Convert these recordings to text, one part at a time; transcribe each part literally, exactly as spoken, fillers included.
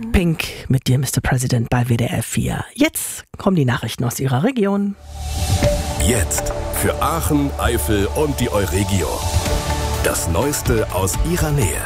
Pink mit dir, Mister President, bei W D R vier. Jetzt kommen die Nachrichten aus Ihrer Region. Jetzt für Aachen, Eifel und die Euregio. Das Neueste aus Ihrer Nähe.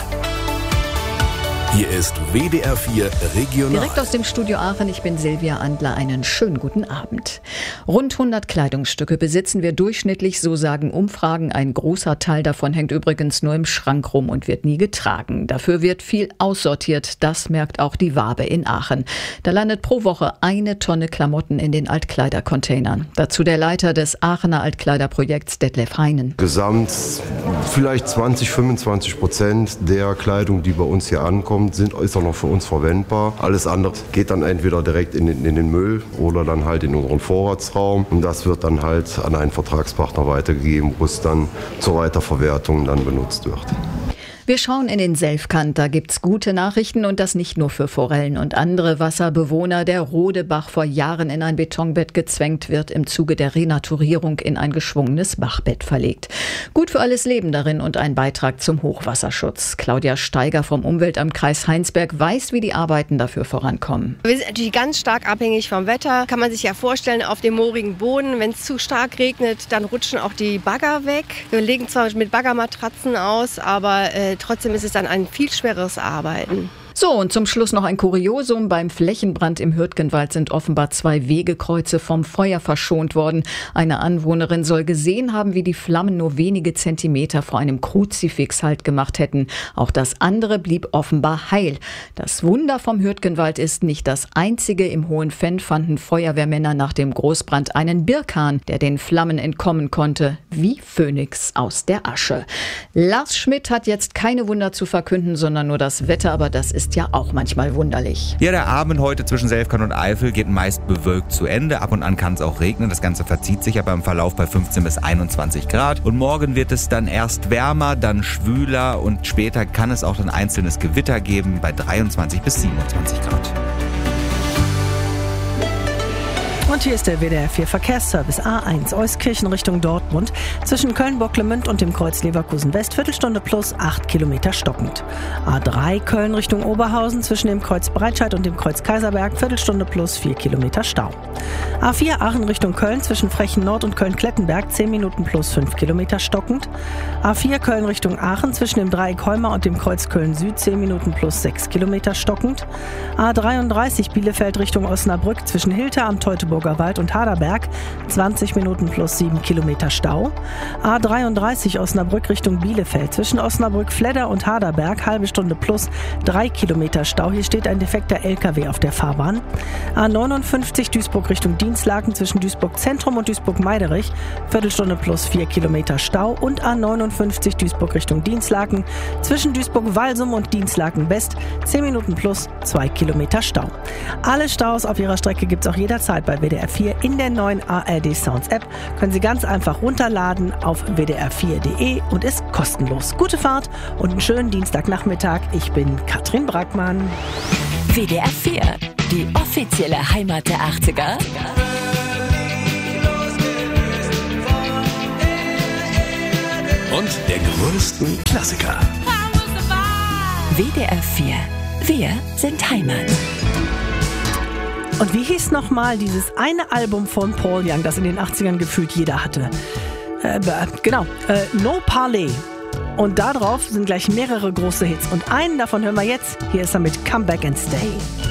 Hier ist W D R vier Regional. Direkt aus dem Studio Aachen, ich bin Silvia Andler, einen schönen guten Abend. Rund hundert Kleidungsstücke besitzen wir durchschnittlich, so sagen Umfragen. Ein großer Teil davon hängt übrigens nur im Schrank rum und wird nie getragen. Dafür wird viel aussortiert, das merkt auch die Wabe in Aachen. Da landet pro Woche eine Tonne Klamotten in den Altkleidercontainern. Dazu der Leiter des Aachener Altkleiderprojekts, Detlef Heinen. Gesamt vielleicht zwanzig, fünfundzwanzig Prozent der Kleidung, die bei uns hier ankommt, sind, ist auch noch für uns verwendbar. Alles andere geht dann entweder direkt in den, in den Müll oder dann halt in unseren Vorratsraum. Und das wird dann halt an einen Vertragspartner weitergegeben, wo es dann zur Weiterverwertung dann benutzt wird. Wir schauen in den Selfkant, da gibt's gute Nachrichten und das nicht nur für Forellen und andere Wasserbewohner. Der Rodebach, vor Jahren in ein Betonbett gezwängt, wird im Zuge der Renaturierung in ein geschwungenes Bachbett verlegt. Gut für alles Leben darin und ein Beitrag zum Hochwasserschutz. Claudia Steiger vom Umweltamt Kreis Heinsberg weiß, wie die Arbeiten dafür vorankommen. Wir sind natürlich ganz stark abhängig vom Wetter. Kann man sich ja vorstellen, auf dem moorigen Boden, wenn es zu stark regnet, dann rutschen auch die Bagger weg. Wir legen zwar mit Baggermatratzen aus, aber äh, trotzdem ist es dann ein viel schwereres Arbeiten. So, und zum Schluss noch ein Kuriosum. Beim Flächenbrand im Hürtgenwald sind offenbar zwei Wegekreuze vom Feuer verschont worden. Eine Anwohnerin soll gesehen haben, wie die Flammen nur wenige Zentimeter vor einem Kruzifix Halt gemacht hätten. Auch das andere blieb offenbar heil. Das Wunder vom Hürtgenwald ist nicht das einzige. Im Hohen Venn fanden Feuerwehrmänner nach dem Großbrand einen Birkhahn, der den Flammen entkommen konnte, wie Phönix aus der Asche. Lars Schmidt hat jetzt keine Wunder zu verkünden, sondern nur das Wetter, aber das ist ist ja auch manchmal wunderlich. Ja, der Abend heute zwischen Selfkant und Eifel geht meist bewölkt zu Ende. Ab und an kann es auch regnen. Das Ganze verzieht sich aber im Verlauf bei fünfzehn bis einundzwanzig Grad. Und morgen wird es dann erst wärmer, dann schwüler und später kann es auch ein einzelnes Gewitter geben bei dreiundzwanzig bis siebenundzwanzig Grad. Und hier ist der W D R vier Verkehrsservice A eins Euskirchen Richtung Dortmund. Zwischen Köln-Bocklemünd und dem Kreuz Leverkusen-West, Viertelstunde plus acht Kilometer stockend. A drei Köln Richtung Oberhausen, zwischen dem Kreuz Breitscheid und dem Kreuz Kaiserberg, Viertelstunde plus vier Kilometer Stau. A vier Aachen Richtung Köln, zwischen Frechen Nord und Köln-Klettenberg, zehn Minuten plus fünf Kilometer stockend. A vier Köln Richtung Aachen, zwischen dem Dreieck Heumar und dem Kreuz Köln-Süd, zehn Minuten plus sechs Kilometer stockend. A dreiunddreißig Bielefeld Richtung Osnabrück, zwischen Hilter am Teutoburger Wald und Haderberg, zwanzig Minuten plus sieben Kilometer Stau. A dreiunddreißig Osnabrück Richtung Bielefeld, zwischen Osnabrück-Fledder und Haderberg, halbe Stunde plus drei Kilometer Stau. Hier steht ein defekter L K W auf der Fahrbahn. A neunundfünfzig Duisburg Richtung Dienstlaken, zwischen Duisburg Zentrum und Duisburg-Meiderich, Viertelstunde plus vier Kilometer Stau. Und A neunundfünfzig Duisburg Richtung Dienstlaken, zwischen Duisburg-Walsum und Dienstlaken West, zehn Minuten plus zwei Kilometer Stau. Alle Staus auf ihrer Strecke gibt es auch jederzeit bei W D R vier in der neuen A R D Sounds App. Können Sie ganz einfach runterladen auf w d r vier punkt d e und ist kostenlos. Gute Fahrt und einen schönen Dienstagnachmittag. Ich bin Katrin Brackmann. W D R vier, die offizielle Heimat der achtziger. Und der größten Klassiker. W D R vier, wir sind Heimat. Und wie hieß nochmal dieses eine Album von Paul Young, das in den achtzigern gefühlt jeder hatte? Äh, genau, äh, No Parley. Und darauf sind gleich mehrere große Hits. Und einen davon hören wir jetzt. Hier ist er mit Come Back and Stay.